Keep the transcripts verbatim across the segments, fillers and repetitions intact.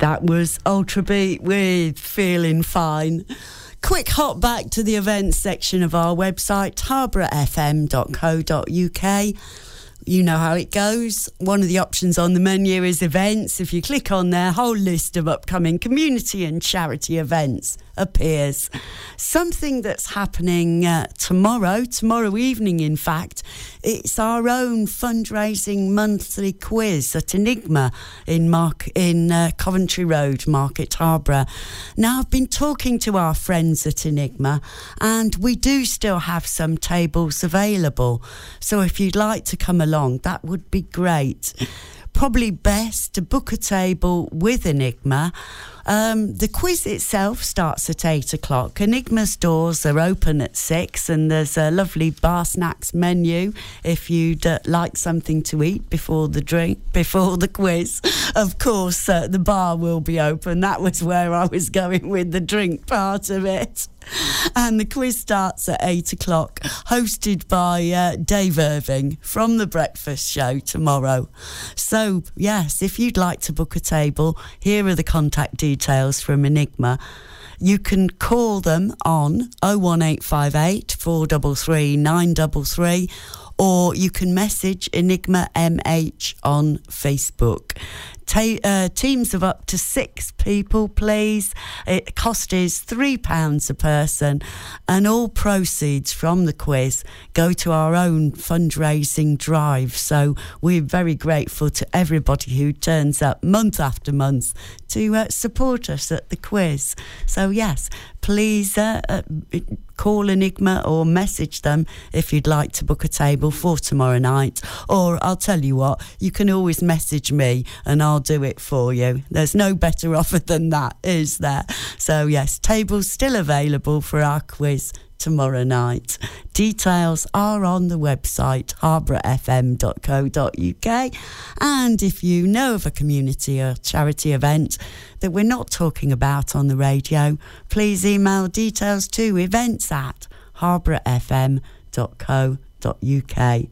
That was Ultra Beat with Feeling Fine. Quick hop back to the events section of our website, harborough f m dot co dot u k. You know how it goes. One of the options on the menu is events. If you click on there, a whole list of upcoming community and charity events appears. Something that's happening uh, tomorrow, tomorrow evening in fact, it's our own fundraising monthly quiz at Enigma in Mark in uh, Coventry Road, Market Harborough. Now, I've been talking to our friends at Enigma and we do still have some tables available. So if you'd like to come along, that would be great. Probably best to book a table with Enigma. Um, the quiz itself starts at eight o'clock. Enigma's doors are open at six, and there's a lovely bar snacks menu if you'd uh, like something to eat before the drink, before the quiz. Of course, uh, the bar will be open. That was where I was going with the drink part of it. And the quiz starts at eight o'clock, hosted by uh, Dave Irving from The Breakfast Show tomorrow. So, yes, if you'd like to book a table, here are the contact details from Enigma. You can call them on oh one eight five eight, four three three, nine three three, or you can message Enigma M H on Facebook. Ta- uh, teams of up to six people, please. It cost is three pounds a person, and all proceeds from the quiz go to our own fundraising drive. So we're very grateful to everybody who turns up month after month to uh, support us at the quiz. So yes, please uh, uh, call Enigma or message them if you'd like to book a table for tomorrow night. Or I'll tell you what, you can always message me and I'll do it for you. There's no better offer than that, is there? So yes, tables still available for our quiz tomorrow night. Details are on the website harborough f m dot co dot u k. And if you know of a community or charity event that we're not talking about on the radio, please email details to events at harborough f m dot co dot u k.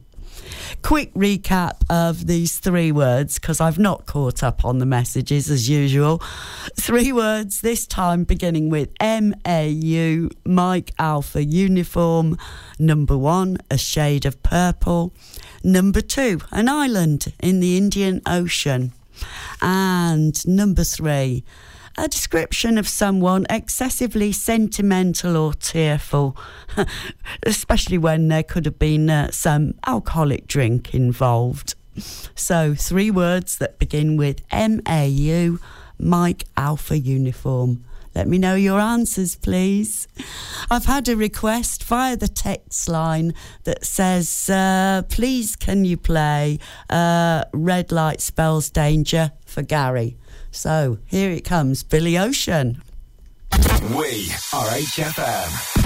Quick recap of these three words, because I've not caught up on the messages as usual. Three words, this time beginning with M A U, Mike Alpha Uniform. Number one, a shade of purple. Number two, an island in the Indian Ocean. And number three, a description of someone excessively sentimental or tearful, especially when there could have been uh, some alcoholic drink involved. So, three words that begin with M A U, Mike Alpha Uniform. Let me know your answers, please. I've had a request via the text line that says, uh, please can you play uh, Red Light Spells Danger for Gary. So here it comes, Billy Ocean. We are H F M.